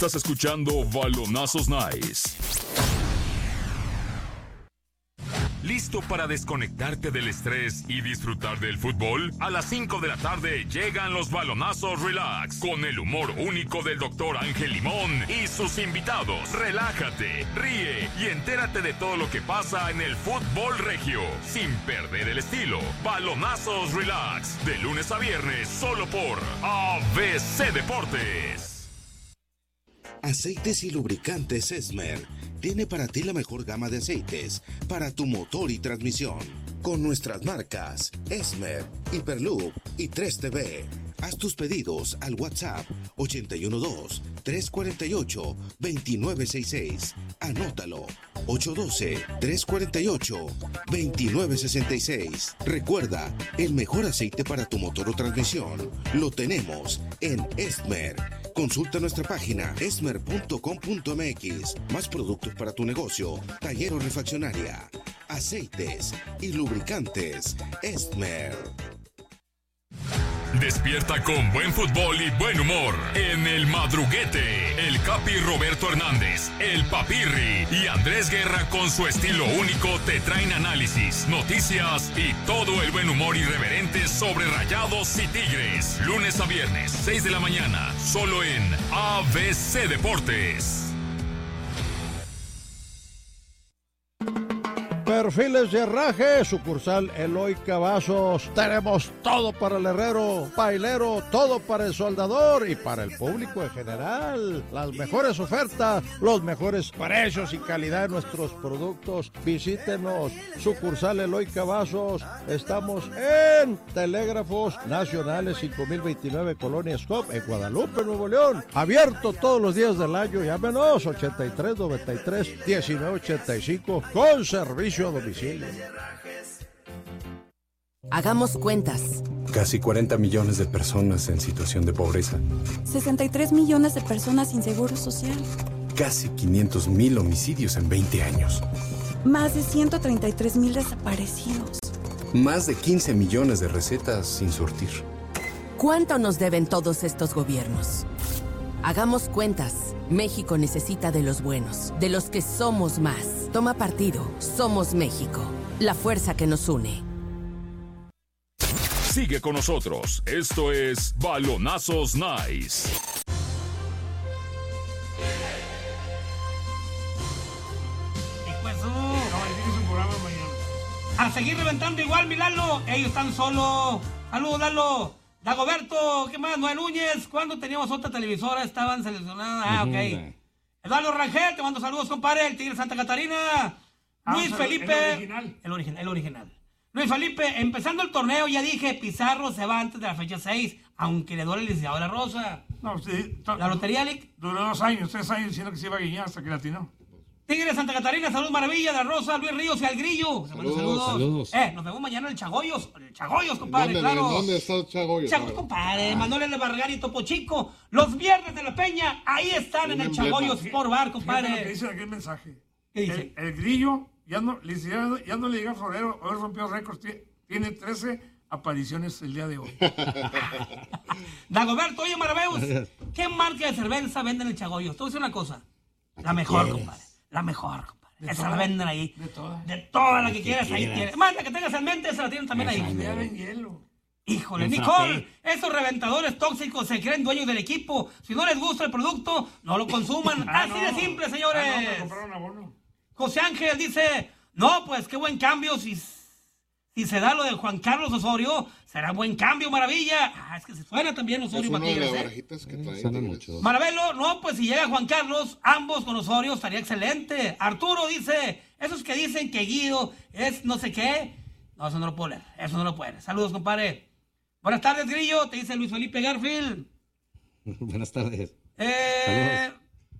Estás escuchando Balonazos Nice. ¿Listo para desconectarte del estrés y disfrutar del fútbol? A las 5 de la tarde llegan los Balonazos Relax, con el humor único del Dr. Ángel Limón y sus invitados. Relájate, ríe y entérate de todo lo que pasa en el fútbol regio, sin perder el estilo. Balonazos Relax, de lunes a viernes, solo por ABC Deportes. Aceites y lubricantes Esmer tiene para ti la mejor gama de aceites para tu motor y transmisión. Con nuestras marcas Esmer, Hyperloop y 3TV. Haz tus pedidos al WhatsApp 812-348-2966. Anótalo, 812-348-2966. Recuerda, el mejor aceite para tu motor o transmisión lo tenemos en Esmer. Consulta nuestra página esmer.com.mx. Más productos para tu negocio, taller o refaccionaria. Aceites y lubricantes Esmer. Despierta con buen fútbol y buen humor en El Madruguete. El Capi Roberto Hernández, el Papirri y Andrés Guerra, con su estilo único, te traen análisis, noticias y todo el buen humor irreverente sobre Rayados y Tigres. Lunes a viernes, 6 de la mañana, solo en ABC Deportes. Perfiles de herraje, sucursal Eloy Cavazos. Tenemos todo para el herrero, pailero, todo para el soldador y para el público en general. Las mejores ofertas, los mejores precios y calidad de nuestros productos. Visítenos, sucursal Eloy Cavazos. Estamos en Telégrafos Nacionales 5029 Colonia Scop, en Guadalupe, Nuevo León. Abierto todos los días del año. Llámenos 8393-1985 con servicio a domicilio. Hagamos cuentas. Casi 40 millones de personas en situación de pobreza. 63 millones de personas sin seguro social. Casi 500,000 homicidios en 20 años. Más de 133,000 desaparecidos. Más de 15 millones de recetas sin surtir. ¿Cuánto nos deben todos estos gobiernos? Hagamos cuentas. México necesita de los buenos, de los que somos más. Toma partido. Somos México. La fuerza que nos une. Sigue con nosotros. Esto es Balonazos Nice. A seguir reventando igual, mi Lalo. Ellos están solos. Saludos, Lalo. Dagoberto, ¿qué más? Noé Núñez. ¿Cuándo teníamos otra televisora? Estaban seleccionadas. Ah, ok. Eduardo Rangel, te mando saludos, compadre. El Tigre Santa Catarina. Luis Felipe. El original. Luis Felipe, empezando el torneo, ya dije, Pizarro se va antes de la fecha 6, aunque le duele el licenciado de la Rosa. No, sí. La lotería, Lick. Duró 3 años diciendo que se iba a guiñar hasta que latinó. Tigre Santa Catarina, salud maravilla, la Rosa, Luis Ríos y al Grillo. Saludos. Nos vemos mañana en el Chagoyos, compadre, claro. ¿Dónde está el Chagoyos? Compadre, Manuel L. Barragán y Topo Chico. Los viernes de la Peña, ahí están en el Chagoyos Sport Bar, compadre. Fíjate lo que dice aquel mensaje. ¿Qué dice? El Grillo, ya no le llega a Florero, hoy rompió récords, tiene 13 apariciones el día de hoy. Dagoberto, oye, Maraveus, ¿qué marca de cerveza venden en el Chagoyos? Te voy a decir una cosa. La mejor, compadre. Esa la venden ahí. De toda la que quieras, ahí tienes. Más la que tengas en mente, esa la tienen también ahí. En hielo. Híjole, Nicole, esos reventadores tóxicos se creen dueños del equipo. Si no les gusta el producto, no lo consuman. Así de simple, señores. Me compraron abono. José Ángel dice, no, pues qué buen cambio. Si se da lo de Juan Carlos Osorio, será buen cambio, maravilla. Es que se suena también Osorio Matías. Maravelo, no, pues si llega Juan Carlos, ambos con Osorio, estaría excelente. Arturo dice, esos que dicen que Guido es no sé qué. No, eso no lo puedo leer. Saludos, compadre. Buenas tardes, Grillo, te dice Luis Felipe Garfield. Buenas tardes. ¿Qué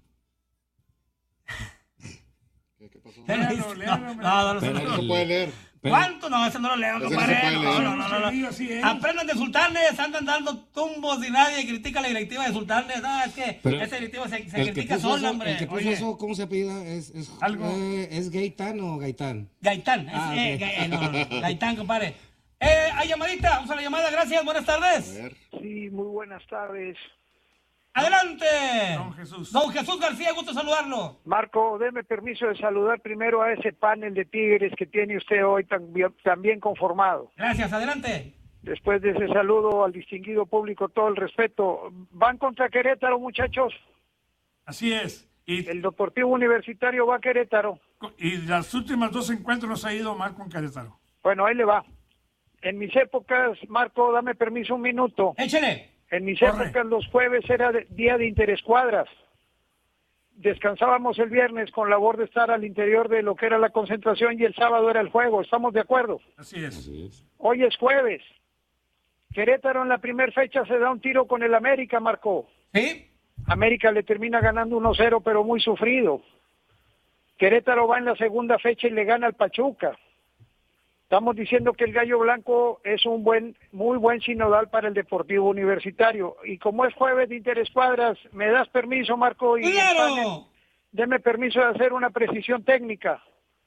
pasó? No se puede leer. ¿Cuánto? No, ese no lo leo, compadre. No. Aprendan de Sultanes, andan dando tumbos y nadie critica la directiva de Sultanes. No, es que esa directiva se critica sola, hombre. El que puso eso, ¿cómo se apellida? ¿Es Gaitán o Gaitán? Gaitán, Gaitán, compadre. Hay llamadita, vamos a la llamada, gracias, buenas tardes. Sí, muy buenas tardes. Adelante. Don Jesús. Don Jesús García, gusto saludarlo. Marco, deme permiso de saludar primero a ese panel de Tigres que tiene usted hoy tan bien conformado. Gracias, adelante. Después de ese saludo al distinguido público, todo el respeto. ¿Van contra Querétaro, muchachos? Así es. Y el Deportivo Universitario va a Querétaro. Y las últimas 2 encuentros nos ha ido mal con Querétaro. Bueno, ahí le va. En mis épocas, Marco, dame permiso un minuto. Échale. En mis épocas los jueves era día de interescuadras. Descansábamos el viernes con labor de estar al interior de lo que era la concentración y el sábado era el juego. ¿Estamos de acuerdo? Así es. Hoy es jueves. Querétaro en la primera fecha se da un tiro con el América, Marco. ¿Sí? América le termina ganando 1-0, pero muy sufrido. Querétaro va en la segunda fecha y le gana al Pachuca. Estamos diciendo que el Gallo Blanco es un muy buen sinodal para el Deportivo Universitario. Y como es jueves de interescuadras, ¿me das permiso, Marco? Y ¡claro! Deme permiso de hacer una precisión técnica.